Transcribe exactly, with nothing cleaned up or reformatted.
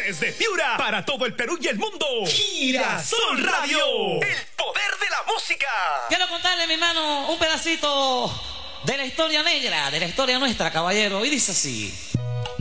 Desde Piura, para todo el Perú y el mundo, Girasol Radio, el poder de la música. Quiero contarle, mi hermano, un pedacito de la historia negra, de la historia nuestra, caballero. Y dice así.